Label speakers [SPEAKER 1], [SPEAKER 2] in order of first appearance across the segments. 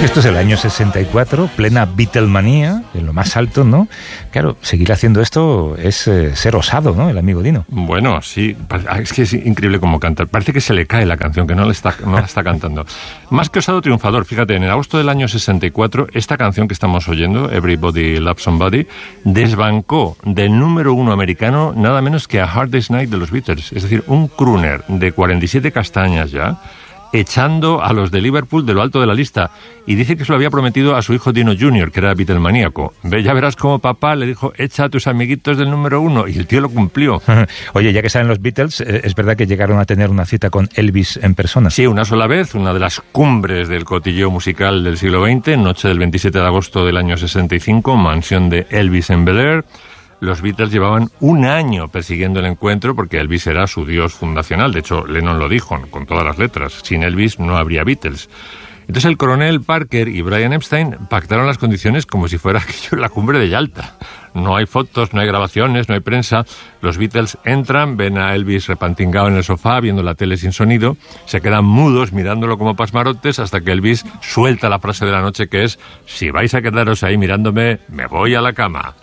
[SPEAKER 1] Esto es el año 64, plena Beatlemanía, en lo más alto, ¿no? Claro, seguir haciendo esto es ser osado, ¿no? El amigo Dino.
[SPEAKER 2] Bueno, sí, es que es increíble cómo canta. Parece que se le cae la canción, que no la está cantando. Más que osado, triunfador. Fíjate, en agosto del año 64, esta canción que estamos oyendo, Everybody Loves Somebody, desbancó del número 1 americano nada menos que a Hard Day's Night de los Beatles. Es decir, un crooner de 47 castañas ya, echando a los de Liverpool de lo alto de la lista. Y dice que se lo había prometido a su hijo Dino Jr., que era Beatlemaníaco. Ya verás cómo papá le dijo, echa a tus amiguitos del número 1, y el tío lo cumplió.
[SPEAKER 1] Oye, ya que salen los Beatles, ¿es verdad que llegaron a tener una cita con Elvis en persona?
[SPEAKER 2] Sí, una sola vez, una de las cumbres del cotilleo musical del siglo XX, noche del 27 de agosto del año 65, mansión de Elvis en Bel Air. Los Beatles llevaban un año persiguiendo el encuentro porque Elvis era su dios fundacional. De hecho, Lennon lo dijo con todas las letras. Sin Elvis no habría Beatles. Entonces el coronel Parker y Brian Epstein pactaron las condiciones como si fuera aquello la cumbre de Yalta. No hay fotos, no hay grabaciones, no hay prensa. Los Beatles entran, ven a Elvis repantingado en el sofá, viendo la tele sin sonido, se quedan mudos mirándolo como pasmarotes hasta que Elvis suelta la frase de la noche que es: si vais a quedaros ahí mirándome, me voy a la cama.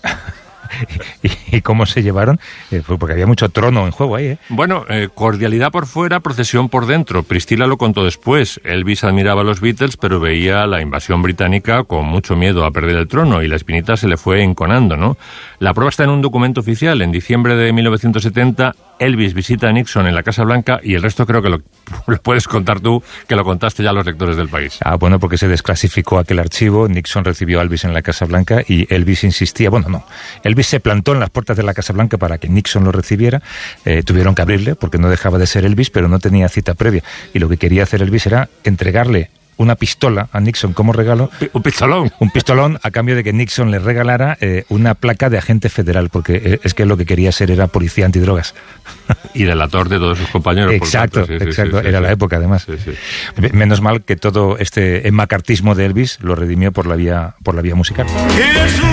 [SPEAKER 1] ¿Y cómo se llevaron? Porque había mucho trono en juego ahí, ¿eh?
[SPEAKER 2] Bueno, cordialidad por fuera, procesión por dentro. Priscila lo contó después. Elvis admiraba a los Beatles, pero veía la invasión británica con mucho miedo a perder el trono y la espinita se le fue enconando, ¿no? La prueba está en un documento oficial. En diciembre de 1970, Elvis visita a Nixon en la Casa Blanca y el resto creo que lo puedes contar tú, que lo contaste ya a los lectores del país.
[SPEAKER 1] Ah, bueno, porque se desclasificó aquel archivo. Nixon recibió a Elvis en la Casa Blanca y Elvis insistía. Bueno, no. Elvis se plantó en las puertas de la Casa Blanca para que Nixon lo recibiera. Tuvieron que abrirle porque no dejaba de ser Elvis, pero no tenía cita previa. Y lo que quería hacer Elvis era entregarle una pistola a Nixon como regalo.
[SPEAKER 2] ¿Un pistolón?
[SPEAKER 1] Un pistolón a cambio de que Nixon le regalara una placa de agente federal, porque es que lo que quería ser era policía antidrogas.
[SPEAKER 2] Y delator de todos sus compañeros.
[SPEAKER 1] Exacto,
[SPEAKER 2] sí,
[SPEAKER 1] exacto. Era la época, además.
[SPEAKER 2] Sí.
[SPEAKER 1] Menos mal que todo este macartismo de Elvis lo redimió por la vía musical.